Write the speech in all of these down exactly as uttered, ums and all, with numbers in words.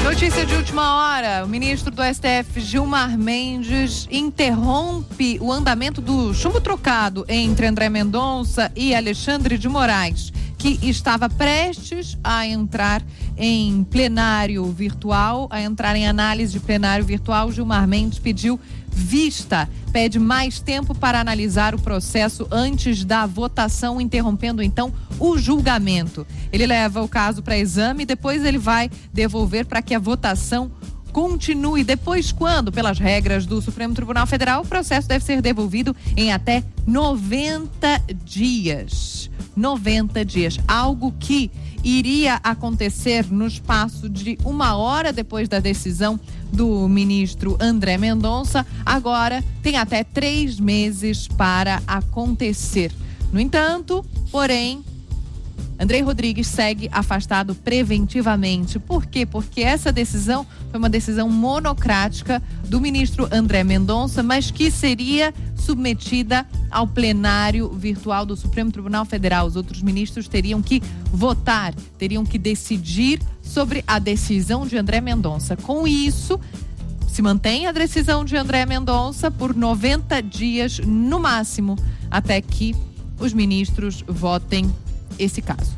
Notícia de última hora, o ministro do S T F, Gilmar Mendes, interrompe o andamento do chumbo trocado entre André Mendonça e Alexandre de Moraes, que estava prestes a entrar em plenário virtual, a entrar em análise de plenário virtual. Gilmar Mendes pediu vista, pede mais tempo para analisar o processo antes da votação, interrompendo então o julgamento. Ele leva o caso para exame e depois ele vai devolver para que a votação continue. Depois, quando, pelas regras do Supremo Tribunal Federal, o processo deve ser devolvido em até noventa dias. noventa dias, algo que iria acontecer no espaço de uma hora depois da decisão do ministro André Mendonça, agora tem até três meses para acontecer. No entanto, porém, Andrei Rodrigues segue afastado preventivamente. Por quê? Porque essa decisão foi uma decisão monocrática do ministro André Mendonça, mas que seria submetida ao plenário virtual do Supremo Tribunal Federal. Os outros ministros teriam que votar, teriam que decidir sobre a decisão de André Mendonça. Com isso, se mantém a decisão de André Mendonça por noventa dias no máximo, até que os ministros votem esse caso.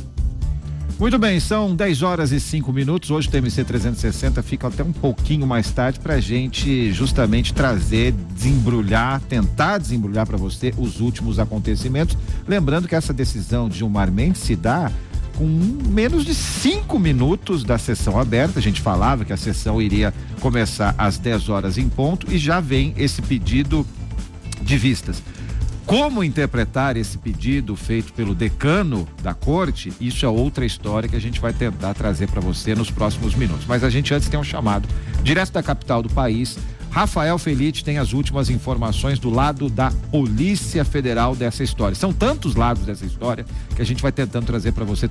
Muito bem, são dez horas e cinco minutos. Hoje o T M C trezentos e sessenta fica até um pouquinho mais tarde pra gente justamente trazer, desembrulhar, tentar desembrulhar para você os últimos acontecimentos. Lembrando que essa decisão de Gilmar Mendes se dá com menos de cinco minutos da sessão aberta. A gente falava que a sessão iria começar às dez horas em ponto e já vem esse pedido de vistas. Como interpretar esse pedido feito pelo decano da corte, isso é outra história que a gente vai tentar trazer para você nos próximos minutos. Mas a gente antes tem um chamado direto da capital do país. Rafael Felite tem as últimas informações do lado da Polícia Federal dessa história. São tantos lados dessa história que a gente vai tentando trazer para você